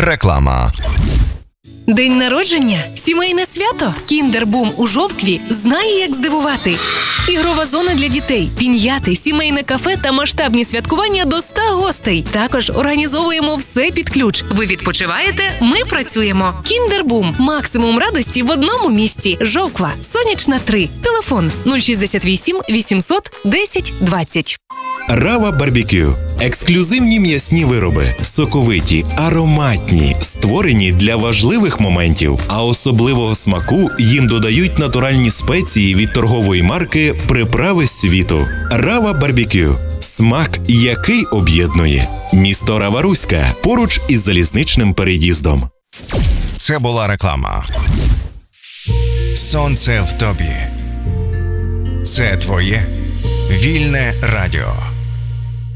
Реклама. День народження? Сімейне свято? Кіндер-бум у Жовкві знає, як здивувати. Ігрова зона для дітей, піньяти, сімейне кафе та масштабні святкування до 100 гостей. Також організовуємо все під ключ. Ви відпочиваєте, ми працюємо. Кіндер-бум. Максимум радості в одному місці. Жовква. Сонячна 3. Телефон 068 800 10 20. Рава Барбекю. Ексклюзивні м'ясні вироби, соковиті, ароматні, створені для важливих моментів, а особливого смаку їм додають натуральні спеції від торгової марки «Приправи світу». Рава Барбекю. Смак, який об'єднує. Місто Рава-Руська, поруч із залізничним переїздом. Це була реклама. Сонце в тобі. Це твоє вільне радіо.